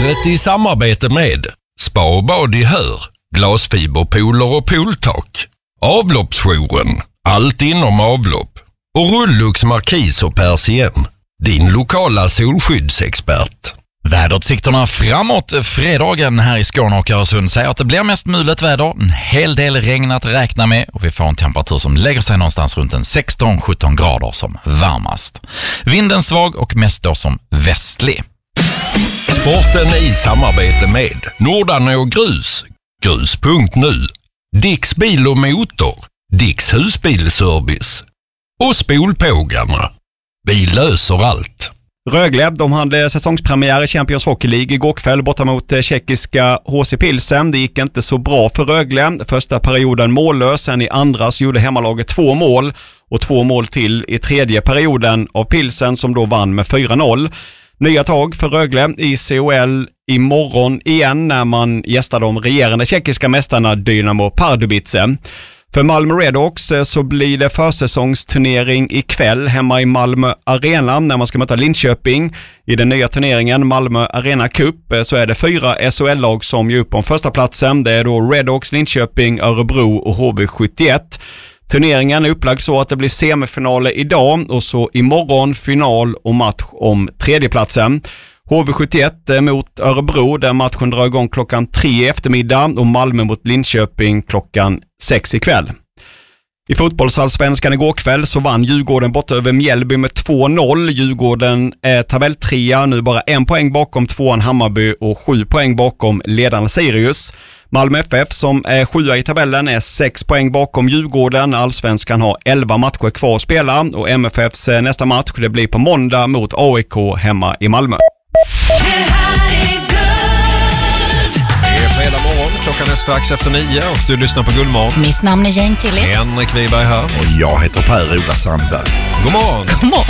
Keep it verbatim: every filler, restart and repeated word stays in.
Vädret i samarbete med Spa och bad i Hör, glasfiberpooler och pooltak, avloppsjouren, allt inom avlopp och Rullux Markis och Persien, din lokala solskyddsexpert. Väderutsikterna framåt fredagen här i Skåne och Öresund säger att det blir mest mulet väder, en hel del regn att räkna med och vi får en temperatur som lägger sig någonstans runt en sexton sjutton grader som varmast. Vinden svag och mest då som västlig. Sporten i samarbete med Nordanå Grus, grus punkt nu, Dicks bil och motor, Dicks husbilservice och Spolpågarna. Vi löser allt. Rögle, de hade säsongspremiär i Champions Hockey League igår kväll borta mot tjeckiska H C Pilsen. Det gick inte så bra för Rögle. Första perioden mållös, sen i andra så gjorde hemmalaget två mål och två mål till i tredje perioden av Pilsen som då vann med fyra noll. Nya tag för Rögle i C O L imorgon igen när man gästar de regerande tjeckiska mästarna Dynamo Pardubice. För Malmö Redhawks så blir det försäsongsturnering ikväll hemma i Malmö Arena när man ska möta Linköping. I den nya turneringen Malmö Arena Cup så är det fyra S H L-lag som gör upp om första platsen. Det är då Redhawks, Linköping, Örebro och H V sjuttioett. Turneringen är upplagd så att det blir semifinaler idag och så imorgon final och match om tredjeplatsen. H V sjuttioett mot Örebro där matchen drar igång klockan tre i eftermiddag och Malmö mot Linköping klockan sex ikväll. I fotbollsallsvenskan igår kväll så vann Djurgården borta över Mjällby med två noll. Djurgården är tabelltrea, nu bara en poäng bakom tvåan Hammarby och sju poäng bakom ledande Sirius. Malmö F F som är sjua i tabellen är sex poäng bakom Djurgården. Allsvenskan har elva matcher kvar att spela och M F F:s nästa match det blir på måndag mot A I K hemma i Malmö. Det här är Guld. Det är fredag morgon, klockan är strax efter nio och du lyssnar på Guldmorgon. Mitt namn är Jane Tilly. Henrik Wiberg här. Och jag heter Per-Ola Sandberg. God morgon. God morgon.